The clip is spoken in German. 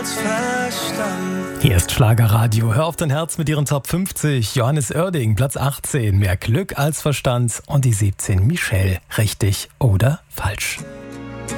als Verstand. Hier ist Schlagerradio. Hör auf dein Herz mit ihren Top 50. Johannes Oerding, Platz 18. Mehr Glück als Verstand. Und die 17. Michelle. Richtig oder falsch?